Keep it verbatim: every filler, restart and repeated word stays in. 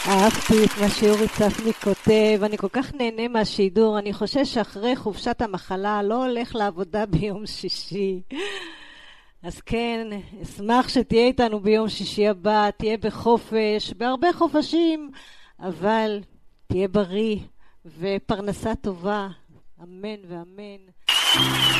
אהבתי את מה שאורי צפני כותב, אני כל כך נהנה מהשידור, אני חושש שאחרי חופשת המחלה לא הולך לעבודה ביום שישי. אז כן, אשמח שתהיה איתנו ביום שישי הבא, תהיה בחופש, בהרבה חופשים, אבל תהיה בריא ופרנסה טובה, אמן ואמן.